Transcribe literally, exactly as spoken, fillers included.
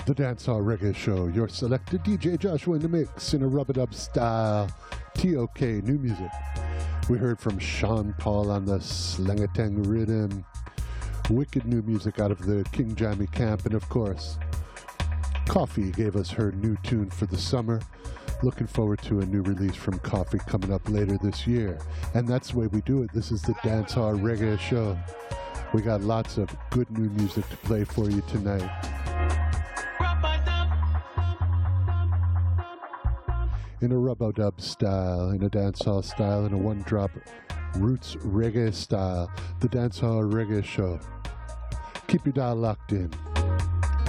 The Dancehall Reggae Show, your selected D J Joshua in the mix in a rub-a-dub style, T O K new music. We heard from Sean Paul on the Slangatang rhythm, wicked new music out of the King Jammy camp, and of course, Coffee gave us her new tune for the summer. Looking forward to a new release from Coffee coming up later this year. And that's the way we do it. This is the Dancehall Reggae Show. We got lots of good new music to play for you tonight. In a rub-a-dub style, in a dancehall style, in a one-drop roots reggae style, the Dancehall Reggae Show. Keep your dial locked in.